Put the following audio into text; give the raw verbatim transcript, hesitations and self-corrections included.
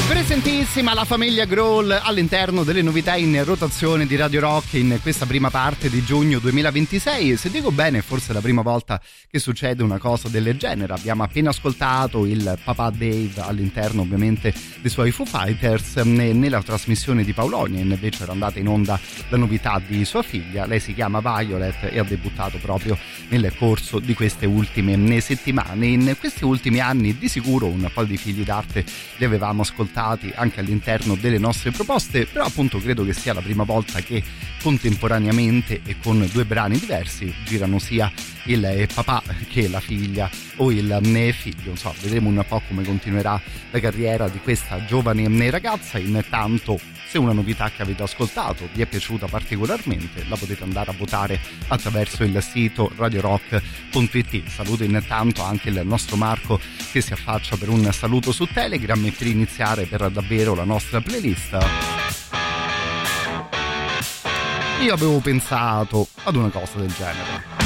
Presentissima la famiglia Grohl all'interno delle novità in rotazione di Radio Rock in questa prima parte di giugno duemilaventisei. Se dico bene, forse è la prima volta che succede una cosa del genere. Abbiamo appena ascoltato il papà Dave all'interno ovviamente dei suoi Foo Fighters. Nella trasmissione di Paolonia invece era andata in onda la novità di sua figlia. Lei si chiama Violet e ha debuttato proprio nel corso di queste ultime settimane. In questi ultimi anni di sicuro un po' di figli d'arte li avevamo ascoltati anche all'interno delle nostre proposte, però appunto credo che sia la prima volta che contemporaneamente e con due brani diversi girano sia il papà che la figlia o il figlio. Insomma, vedremo un po' come continuerà la carriera di questa giovane ragazza. Intanto, se una novità che avete ascoltato vi è piaciuta particolarmente, la potete andare a votare attraverso il sito radio rock punto it. Saluto intanto anche il nostro Marco che si affaccia per un saluto su Telegram, e per iniziare per davvero la nostra playlist io avevo pensato ad una cosa del genere.